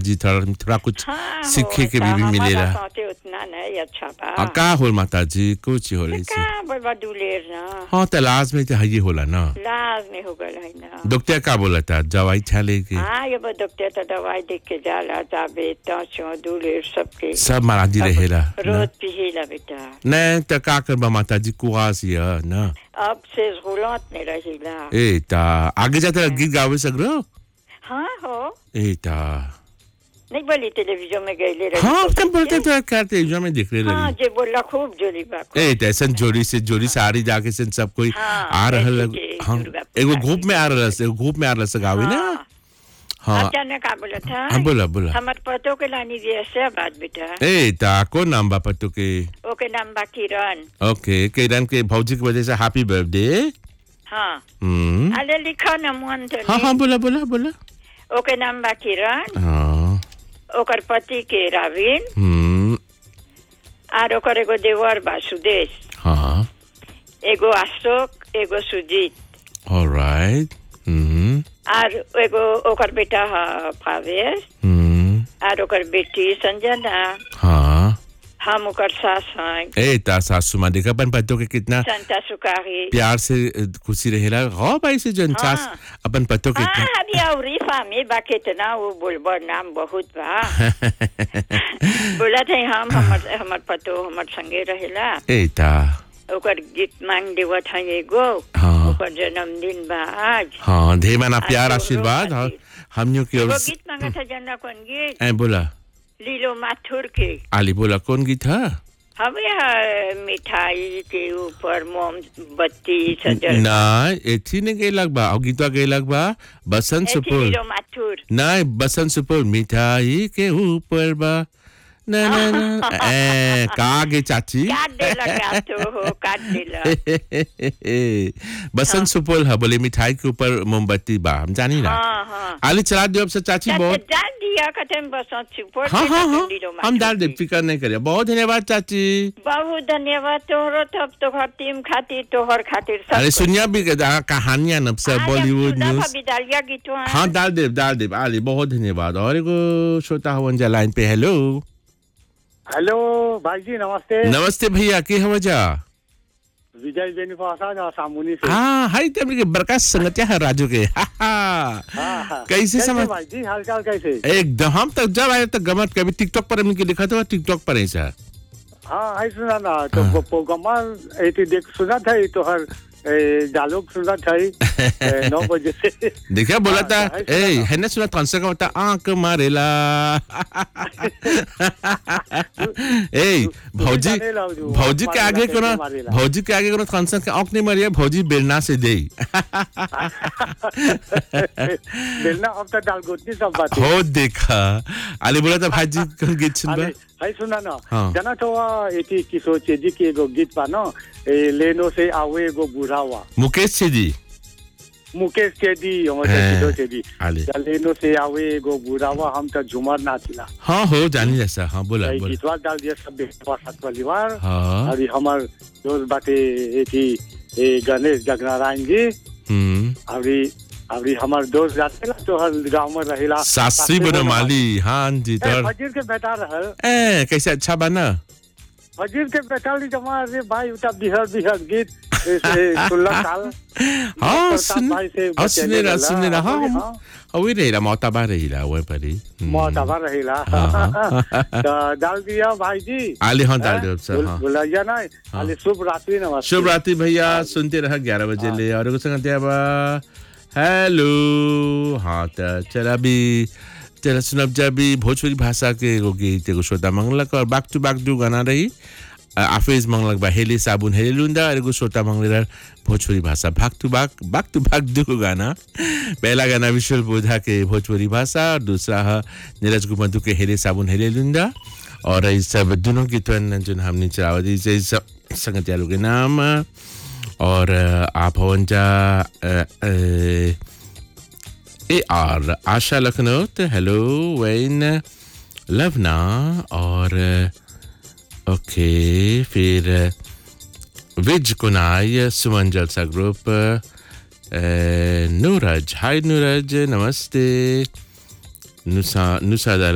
जी थोड़ा थोड़ा कुछ हाँ सीखे हो के भी हमारा मिलेला साथे उतना नहीं अच्छा बा का होल माता जी कुछ होले का छी बड़ा दुलेर ना हाँ तलाश में तो ये होला ना लाज में हो गल है ना डॉक्टर का बोला था दवाई छा लेके हाँ ये डॉक्टर तो दवाई देख के जाला जाबे तो दुलेर सबके सब महाराजी रहेला रोज पिहेला बेटा नहीं तो का करबा माता जी कुआस या ना अब से गुलात में रहेला ए ता आगे जाते गीत गावे सगरो हाँ हो ए ता नहीं बोली टेलीविजन में गए ले रही हाँ तुम बोलते तो करते जो मैं देख रहे हाँ लगी जे बोला खूब जोरी बात ए तैसन जोड़ी सारी जाके से सब कोई आ रहल हम एगो ग्रुप में आ रहल से ग्रुप में आ रहल से गावे ना हाँ अच्छा ने का बोला था हम बोला हमर पतो के लानी भी ऐसे बात बेटा ए ता को नाम बा पत्तू के ओके नाम बा किरण ओके किरण के भौजी की वजह से हैप्पी बर्थडे हाँ अरे लिखा ना मन तो हाँ बोला ओके नाम बा किरण हाँ ओकर पति के रावीन और ओकर एगो देवर बा सुदेश हाँ एगो अशोक एगो सुजीत ऑलराइट और एगो ओकर बेटा भावेश और ओकर बेटी संजना हाँ हम ओकर सास हैं ए ता सासू मां देखा अपन पत्तों के कितना संता सुकारी प्यार से खुशी रहेला गौ भाई से जन सास अपन पत्तों के हाँ अभी औरी फामी बा कितना वो बोलबो नाम बहुत बा बोला थे हम हमर पतो हमर संगे रहेला ए ता ओकर गीत मांग देवत है एगो हाँ ओकर जन्मदिन बा आज हाँ ढेर माना प्यार आशीर्वाद हाँ हमनियों की ओर गीत मांगा था जना कौन गीत ए बोला लीलो माथुर के आली बोला कौन गीत था हमें मिठाई के ऊपर मोमबत्ती सजल ना एथी ने गए लगबा और गीतवा गए लगबा बसंत सुपुर लीलो माथुर ना बसंत सुपुर मिठाई के ऊपर बा ना कागे चाची काट देला तो हो काट देला बसंत सुपुर है बोले मिठाई के ऊपर मोमबत्ती बा हम जानी ना हाँ आली चला दियो अब से चाची बहुत डाल दिया खत्म बसंत सुपुर हाँ हम डाल दे फिकर नहीं करिए बहुत धन्यवाद चाची बहुत धन्यवाद तोहरो तब तोहर टीम खातिर तोहर खातिर सब अरे सुनिया भी कहानियां नब से बॉलीवुड न्यूज हाँ डाल दे आली बहुत धन्यवाद और एगो श्रोता हवन जा लाइन पे हेलो भाई जी नमस्ते भैया के हो जा विजय बेनीफासा जा सामुनी से हाँ हाय तब के बरका संगतिया है राजू के कैसे समझ भाई जी हालचाल कैसे एकदम हम तक जब आए तो गमत कभी टिकटॉक पर हमने लिखा था टिकटॉक पर ऐसा हाँ है सुना ना तो प्रोग्राम ऐसे देख सुना था तो हर डायलॉग सुना था 9 बजे से देखा बोला था ए है ना सुना कौन-सा का होता आंख मारेला ए भौजी के आगे कोनो कौन-सा के आंख नहीं मारिया भौजी बेलना से दे बेलना अब तक डाल गोतनी सब बात हो देखा आली बोला था भाई जी कौन गीत सुनबा है सुना ना जाना तो एटी किशोर चेजी की एगो गीत बा ना लेनो से आवे एगो बुढ़ावा मुकेश चेजी हमारे किशोर चेजी लेनो से आवे एगो बुढ़ावा हम तो झूमर नाचिला हाँ हो जानी जैसा हाँ बोला गीतवा डाल दिया सब साथ परिवार हाँ अभी हमार दोस्त बाटे एटी गणेश जगनारायण जी अभी हमार दोस्त जाते तो हर गांव में रहेला सासरी बनमाली हाँ जी तो फजीर के बेटा रहल कैसे अच्छा बना फजीर के बेटा ली जमा रे भाई उता बिहर गीत सुनला काल हाँ सुने रहा हाँ वही रहेला मोताबा रहेला वही परी मोताबा रहेला तो डाल दिया भाई जी आले हाँ डाल दो सर हाँ बुलाइया ना आले शुभ रात्रि नमस्ते शुभ रात्रि भैया सुनते रहा 11 बजे ले और कुछ संगतिया बा हेलो हाँ तो चला भी चला सुनब जा भी भोजपुरी भाषा के एगो गीत एगो श्रोता मंगलक और बैक टू बैक दू गाना रही आफिज मंगलक बा हेले साबुन हेले लुंदा और एगो श्रोता मंगल भोजपुरी भाषा बैक टू बैक दू गाना पहला गाना विशुल बोधा के भोजपुरी भाषा और दूसरा है नीरज गुमधु के हेले साबुन हेले लुंदा और इस सब दोनों गीतवन जो हमने चलावती से सब संगतिया लोग के नाम और आप हवंजा AR आशा लखनऊ हेलो वैन लवना और ओके फिर विज कुनाई सुमन जलसा ग्रुप नूरज हाय नूरज नमस्ते नुसा